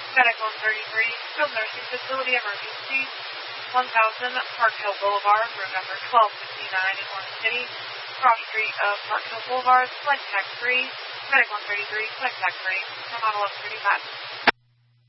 Medic 133, Skilled Nursing Facility Emergency, 1000 Park Hill Boulevard, room number 1259 in Orange City, cross street of Park Hill Boulevard, flight tag 3, Medic 133, flight tag 3, from on 1135.